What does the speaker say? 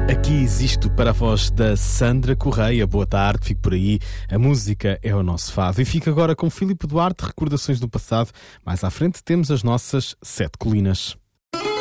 Aqui existo para a voz da Sandra Correia. Boa tarde, fico por aí. A música é o nosso fado. E fico agora com Filipe Duarte, recordações do passado. Mais à frente temos as nossas 7 colinas.